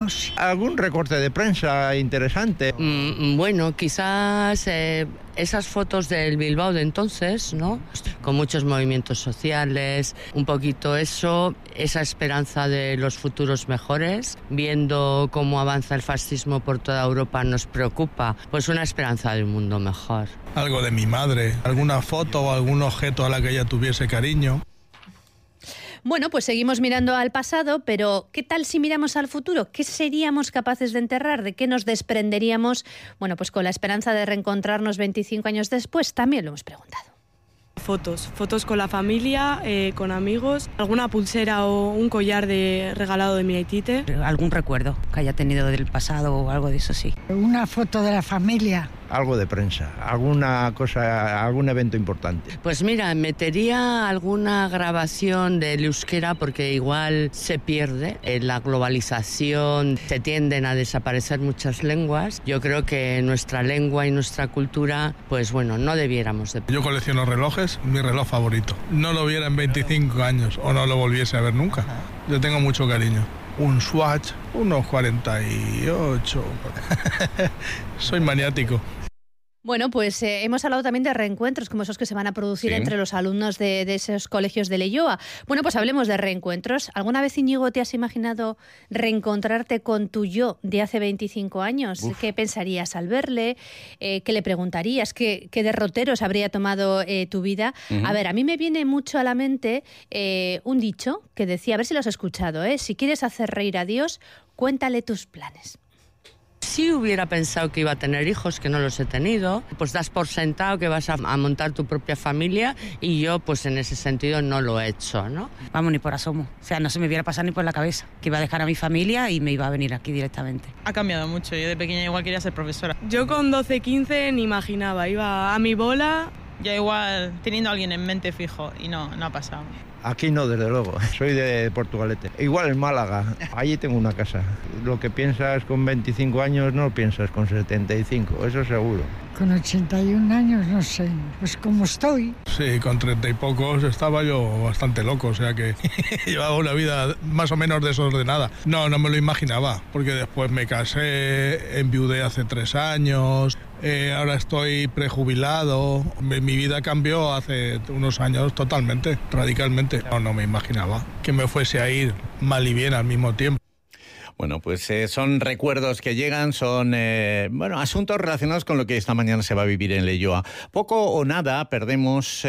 tenemos. Algún recorte de prensa interesante. Bueno, quizás esas fotos del Bilbao de entonces, ¿no? Con muchos movimientos sociales, un poquito eso, esa esperanza de los futuros mejores, viendo cómo avanza el fascismo por toda Europa nos preocupa, pues una esperanza de un mundo mejor. Algo de mi madre, alguna foto o algún objeto a la que ella tuviese cariño. Bueno, pues seguimos mirando al pasado, pero ¿qué tal si miramos al futuro? ¿Qué seríamos capaces de enterrar? ¿De qué nos desprenderíamos? Bueno, pues con la esperanza de reencontrarnos 25 años después, también lo hemos preguntado. Fotos con la familia, con amigos, alguna pulsera o un collar regalado de mi aitite. Algún recuerdo que haya tenido del pasado o algo de eso, sí. Una foto de la familia. Algo de prensa, alguna cosa, algún evento importante. Pues mira, metería alguna grabación del euskera porque igual se pierde. En la globalización se tienden a desaparecer muchas lenguas. Yo creo que nuestra lengua y nuestra cultura, pues bueno, no debiéramos de... Yo colecciono relojes, mi reloj favorito. No lo viera en 25 años o no lo volviese a ver nunca. Yo tengo mucho cariño. Un Swatch, unos 48. Soy maniático. Bueno, pues hemos hablado también de reencuentros como esos que se van a producir entre los alumnos de esos colegios de Leioa. Bueno, pues hablemos de reencuentros. ¿Alguna vez, Íñigo, te has imaginado reencontrarte con tu yo de hace 25 años? Uf. ¿Qué pensarías al verle? ¿Qué le preguntarías? ¿Qué derroteros habría tomado tu vida? Uh-huh. A ver, a mí me viene mucho a la mente un dicho que decía, a ver si lo has escuchado, si quieres hacer reír a Dios, cuéntale tus planes. Si hubiera pensado que iba a tener hijos, que no los he tenido, pues das por sentado que vas a montar tu propia familia y yo pues en ese sentido no lo he hecho, ¿no? Vamos, ni por asomo. O sea, no se me hubiera pasado ni por la cabeza que iba a dejar a mi familia y me iba a venir aquí directamente. Ha cambiado mucho. Yo de pequeña igual quería ser profesora. Yo con 12, 15 ni imaginaba. Iba a mi bola. Ya igual teniendo a alguien en mente fijo y no ha pasado. Aquí no, desde luego. Soy de Portugalete. Igual en Málaga. Allí tengo una casa. Lo que piensas con 25 años no lo piensas con 75, eso seguro. Con 81 años, no sé, pues como estoy. Sí, con 30 y pocos estaba yo bastante loco, o sea que llevaba una vida más o menos desordenada. No me lo imaginaba, porque después me casé, enviudé hace 3 años, ahora estoy prejubilado. Mi vida cambió hace unos años totalmente, radicalmente. No me imaginaba que me fuese a ir mal y bien al mismo tiempo. Bueno, pues son recuerdos que llegan, son asuntos relacionados con lo que esta mañana se va a vivir en Leioa. Poco o nada perdemos,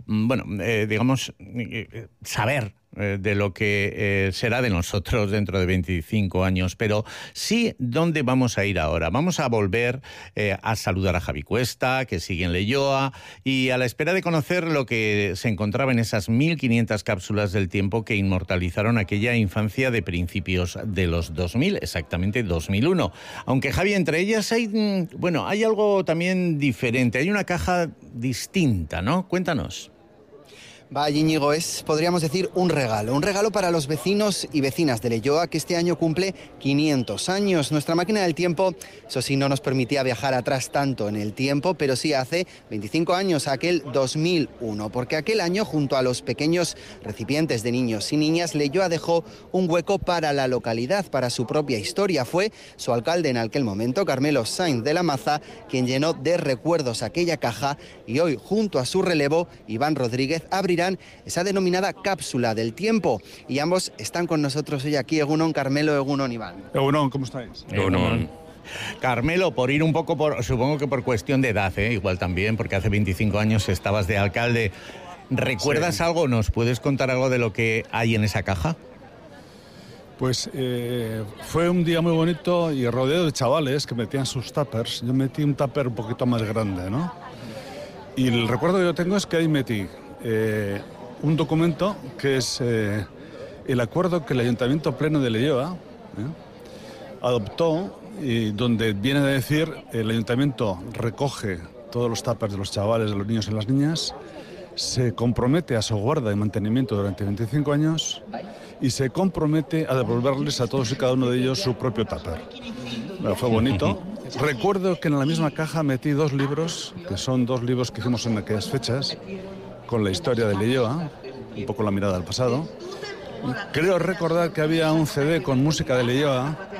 saber de lo que será de nosotros dentro de 25 años, pero sí dónde vamos a ir ahora. Vamos a volver a saludar a Javi Cuesta, que sigue en Leioa, y a la espera de conocer lo que se encontraba en esas 1500 cápsulas del tiempo que inmortalizaron aquella infancia de principios de los 2000, exactamente 2001. Aunque, Javi, entre ellas hay algo también diferente, hay una caja distinta, ¿no? Cuéntanos. Vaya, Íñigo, podríamos decir, un regalo para los vecinos y vecinas de Leioa, que este año cumple 500 años. Nuestra máquina del tiempo, eso sí, no nos permitía viajar atrás tanto en el tiempo, pero sí hace 25 años, aquel 2001, porque aquel año, junto a los pequeños recipientes de niños y niñas, Leioa dejó un hueco para la localidad, para su propia historia. Fue su alcalde en aquel momento, Carmelo Sainz de la Maza, quien llenó de recuerdos aquella caja, y hoy, junto a su relevo, Iván Rodríguez, abrirán esa denominada cápsula del tiempo, y ambos están con nosotros hoy aquí. Egunon Carmelo, egunon Iván. Egunon, ¿cómo estáis? Egunon. Carmelo, por ir un poco supongo que por cuestión de edad, igual también, porque hace 25 años estabas de alcalde. ¿Recuerdas algo? ¿Nos puedes contar algo de lo que hay en esa caja? Pues fue un día muy bonito y rodeado de chavales que metían sus tuppers. Yo metí un tupper un poquito más grande, ¿no? Y el recuerdo que yo tengo es que ahí metí un documento que es el acuerdo que el Ayuntamiento Pleno de Leioa adoptó, y donde viene a decir el Ayuntamiento recoge todos los tuppers de los chavales, de los niños y las niñas, se compromete a su guarda y mantenimiento durante 25 años y se compromete a devolverles a todos y cada uno de ellos su propio tupper. Bueno, fue bonito. Recuerdo que en la misma caja metí 2 libros, que son 2 libros que hicimos en aquellas fechas, con la historia de Leioa, un poco la mirada al pasado. Creo recordar que había un CD con música de Leioa,